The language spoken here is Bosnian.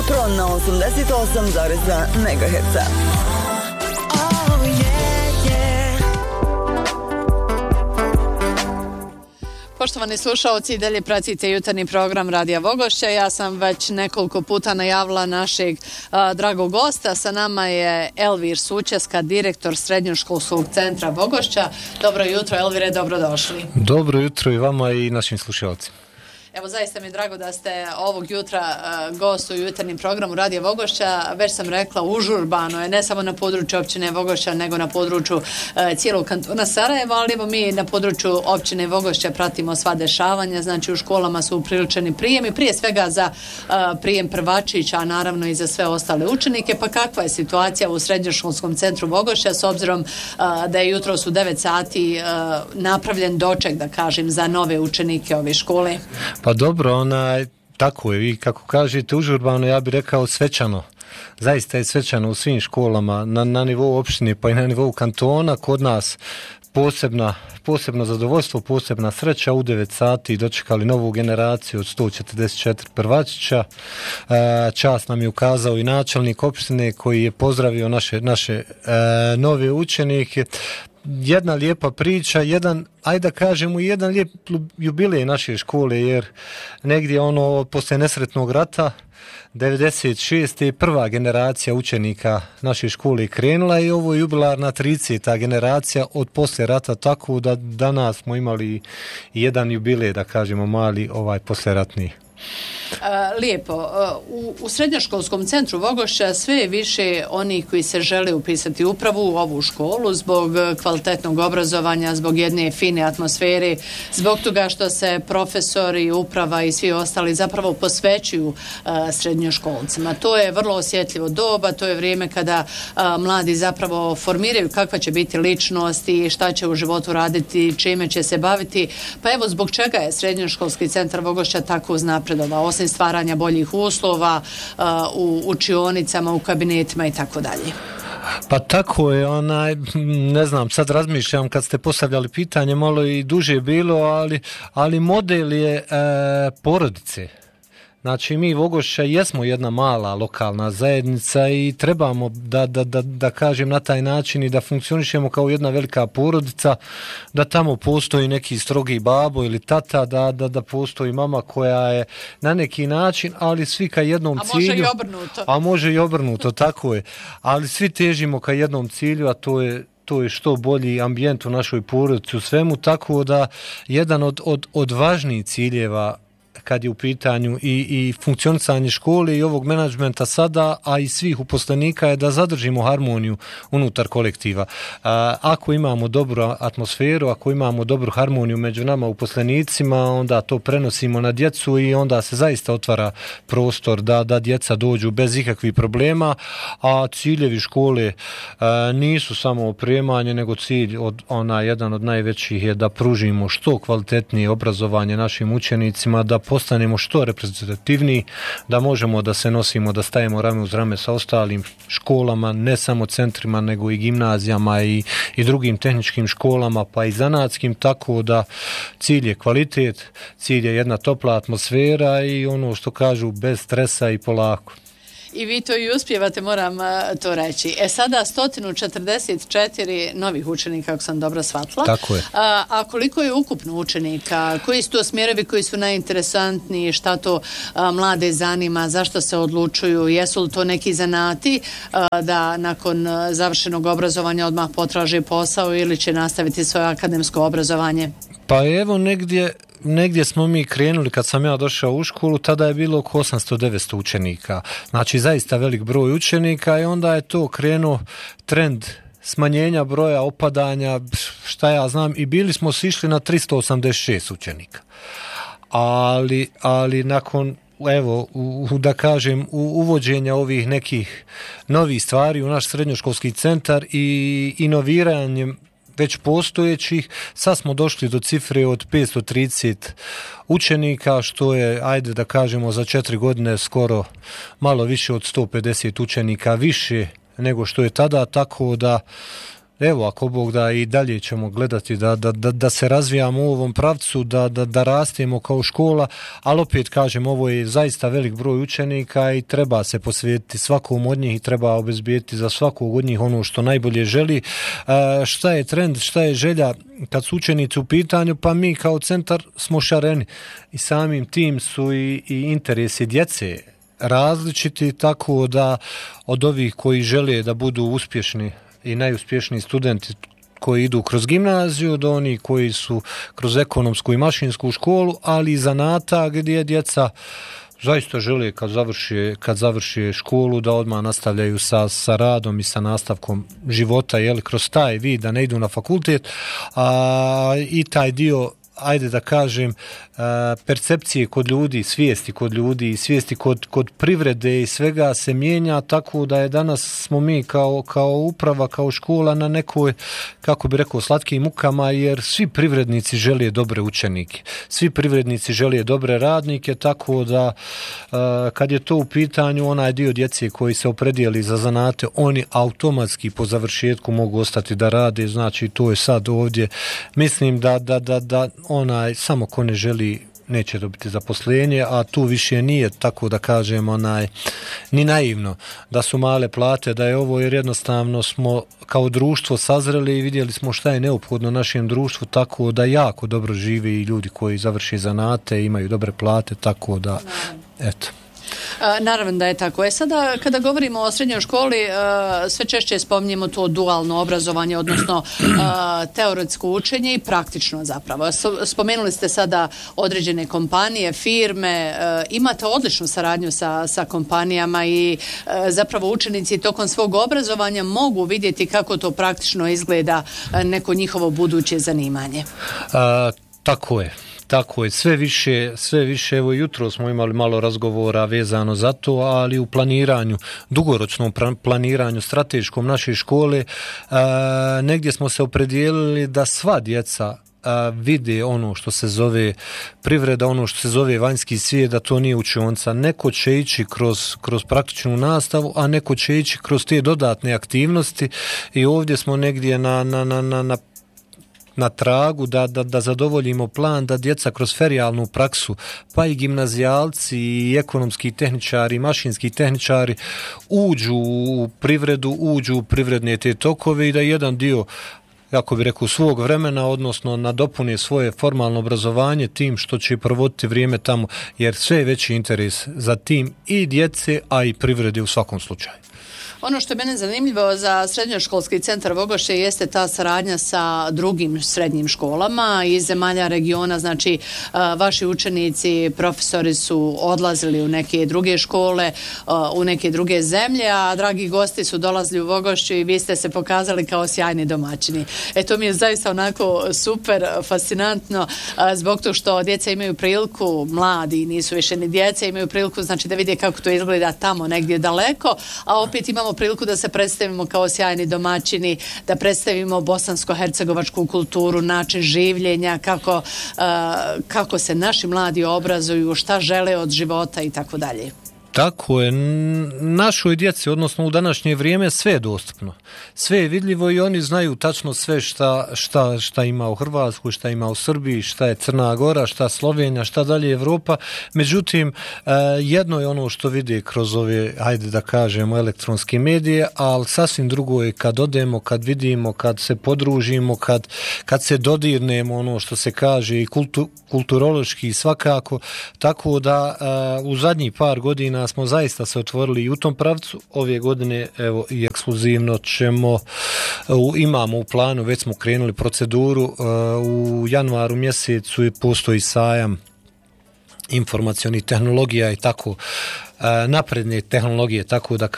jutro na 88,2 MHz. Poštovani slušalci, dalje pratite jutarnji program Radija Vogošća. Ja sam već nekoliko puta najavila našeg dragog gosta. Sa nama je Elvir Sučeska, direktor Srednjoškolskog centra Vogošća. Dobro jutro, Elvire, dobrodošli. Dobro jutro i vama i našim slušalcima. Evo, zaista mi je drago da ste ovog jutra gost u jutarnjem programu Radija Vogošća. Već sam rekla, užurbano je, ne samo na području općine Vogošća, nego na području cijelog kantona Sarajeva, ali evo mi na području općine Vogošća pratimo sva dešavanja, znači u školama su upriličeni prijemi, prije svega za prijem prvačića, a naravno i za sve ostale učenike. Pa kakva je situacija u Srednjoškolskom centru Vogošća, s obzirom da je jutros u 9 sati napravljen doček, da kažem, za nove učenike ove škole? Pa dobro, tako je, vi kako kažete užurbano, ja bih rekao svečano. Zaista je svečano u svim školama, na nivou opštine pa i na nivou kantona. Kod nas posebno zadovoljstvo, posebna sreća. U 9 sati dočekali novu generaciju od 144 prvačića. Čast nam je ukazao i načelnik opštine koji je pozdravio naše nove učenike. Jedna lijepa priča, ajde da kažemo, jedan lijep jubilej naše škole, jer negdje poslije nesretnog rata 96. je prva generacija učenika naše škole krenula i ovo je jubilarna 30. generacija od poslije rata, tako da danas smo imali jedan jubilej, da kažemo, mali poslijeratni. Lijepo. U Srednjoškolskom centru Vogošća sve je više onih koji se žele upisati upravo u ovu školu zbog kvalitetnog obrazovanja, zbog jedne fine atmosfere, zbog toga što se profesori, uprava i svi ostali zapravo posvećuju srednjoškolcima. To je vrlo osjetljivo doba, to je vrijeme kada mladi zapravo formiraju kakva će biti ličnost i šta će u životu raditi, čime će se baviti. Pa evo, zbog čega je Srednjoškolski centar Vogošća tako uznapredovao, osim stvaranja boljih uslova u učionicama, u kabinetima i tako dalje? Pa tako je, ne znam, sad razmišljam kad ste postavljali pitanje, malo i duže bilo, ali model je porodice. Znači, mi Vogošća jesmo jedna mala lokalna zajednica i trebamo da kažem na taj način i da funkcionišemo kao jedna velika porodica, da tamo postoji neki strogi babo ili tata, da postoji mama koja je na neki način, ali svi ka jednom cilju. A može i obrnuto. A može i obrnuto, tako je. Ali svi težimo ka jednom cilju, a to je što bolji ambijent u našoj porodici, u svemu, tako da jedan od važnijih ciljeva kad je u pitanju i funkcionisanje škole i ovog menadžmenta sada, a i svih uposlenika, je da zadržimo harmoniju unutar kolektiva. Ako imamo dobru atmosferu, ako imamo dobru harmoniju među nama uposlenicima, onda to prenosimo na djecu i onda se zaista otvara prostor da djeca dođu bez ikakvih problema, a ciljevi škole nisu samo opremanje, nego cilj jedan od najvećih je da pružimo što kvalitetnije obrazovanje našim učenicima, da postanemo što reprezentativniji, da možemo da se nosimo, da stajemo rame uz rame sa ostalim školama, ne samo centrima, nego i gimnazijama i drugim tehničkim školama, pa i zanatskim, tako da cilj je kvalitet, cilj je jedna topla atmosfera i ono što kažu, bez stresa i polako. I vi to i uspijevate, moram to reći. Sada 144 novih učenika, ako sam dobro shvatila. Tako je. A koliko je ukupno učenika? Koji su to smjerovi koji su najinteresantniji? Šta to mlade zanima? Zašto se odlučuju? Jesu li to neki zanati da nakon završenog obrazovanja odmah potraže posao ili će nastaviti svoje akademsko obrazovanje? Pa evo, negdje smo mi krenuli, kad sam ja došao u školu, tada je bilo oko 800-900 učenika. Znači, zaista velik broj učenika i onda je to krenuo trend smanjenja broja, opadanja, šta ja znam, i bili smo sišli na 386 učenika. Ali nakon, evo, da kažem, uvođenja ovih nekih novih stvari u naš srednjoškolski centar i inoviranjem već postojećih, sad smo došli do cifre od 530 učenika, što je, ajde da kažemo, za 4 godine skoro malo više od 150 učenika više nego što je tada, tako da evo, ako Bog da, i dalje ćemo gledati da se razvijamo u ovom pravcu, da rastemo kao škola, ali opet kažem, ovo je zaista velik broj učenika i treba se posvetiti svakom od njih i treba obezbijeti za svakog od njih ono što najbolje želi. Šta je trend, šta je želja kad su učenici u pitanju, pa mi kao centar smo šareni i samim tim su i interesi djece različiti, tako da od ovih koji žele da budu uspješni i najuspješniji studenti koji idu kroz gimnaziju do onih koji su kroz ekonomsku i mašinsku školu, ali i zanata gdje djeca zaista žele kad završi školu da odmah nastavljaju sa radom i sa nastavkom života, kroz taj vid, da ne idu na fakultet, i taj dio, ajde da kažem, percepcije kod ljudi, svijesti kod ljudi i svijesti kod privrede i svega se mijenja, tako da je danas smo mi kao uprava, kao škola na nekoj, kako bi rekao, slatkim mukama, jer svi privrednici žele dobre učenike, svi privrednici žele dobre radnike, tako da kad je to u pitanju, onaj dio djece koji se opredijeli za zanate, oni automatski po završetku mogu ostati da rade, znači to je sad ovdje, mislim da onaj samo ko ne želi neće dobiti zaposlenje, a tu više nije, tako da kažem, ni naivno da su male plate, da je ovo, jer jednostavno smo kao društvo sazreli i vidjeli smo šta je neophodno našem društvu, tako da jako dobro žive i ljudi koji završi zanate, imaju dobre plate, tako da, eto. Naravno da je tako. Sada kada govorimo o srednjoj školi, sve češće spominjemo to dualno obrazovanje, odnosno teoretsko učenje i praktično zapravo. Spomenuli ste sada određene kompanije, firme, imate odličnu saradnju sa kompanijama i zapravo učenici tokom svog obrazovanja mogu vidjeti kako to praktično izgleda neko njihovo buduće zanimanje. Tako je, sve više, evo jutro smo imali malo razgovora vezano za to, ali u planiranju, dugoročnom planiranju strateškom naše škole, negdje smo se opredijelili da sva djeca vide ono što se zove privreda, ono što se zove vanjski svijet, da to nije učionica. Neko će ići kroz praktičnu nastavu, a neko će ići kroz te dodatne aktivnosti i ovdje smo negdje na tragu da zadovoljimo plan da djeca kroz ferijalnu praksu, pa i gimnazijalci i ekonomski tehničari i mašinski tehničari uđu u privredu, uđu u privredne te tokove i da jedan dio, kako bi rekao, svog vremena, odnosno nadopune svoje formalno obrazovanje tim što će provoditi vrijeme tamo, jer sve je veći interes za tim i djece, a i privrede u svakom slučaju. Ono što je mene zanimljivo za srednjoškolski centar Vogošće jeste ta saradnja sa drugim srednjim školama iz zemalja regiona, znači vaši učenici, profesori su odlazili u neke druge škole, u neke druge zemlje, a dragi gosti su dolazili u Vogošću i vi ste se pokazali kao sjajni domaćini. To mi je zaista onako super fascinantno, zbog toga što djeca imaju priliku, mladi nisu više ni djeca, imaju priliku znači da vide kako to izgleda tamo negdje daleko, a opet imamo priliku da se predstavimo kao sjajni domaćini, da predstavimo bosansko-hercegovačku kulturu, način življenja, kako se naši mladi obrazuju, šta žele od života i tako dalje. Tako je, našoj djeci, odnosno u današnje vrijeme, sve je dostupno. Sve je vidljivo i oni znaju tačno sve šta ima u Hrvatskoj, šta ima u Srbiji, šta je Crna Gora, šta Slovenija, šta dalje Evropa. Međutim, jedno je ono što vide kroz ove, hajde da kažemo, elektronske medije, ali sasvim drugo je kad odemo, kad vidimo, kad se podružimo, kad se dodirnemo, ono što se kaže, i kulturološki svakako. Tako da u zadnjih par godina smo zaista se otvorili i u tom pravcu. Ove godine, evo, i ekskluzivno imamo u planu, već smo krenuli proceduru, u januaru mjesecu postoji sajam informacionih tehnologija i tako napredne tehnologije, tako da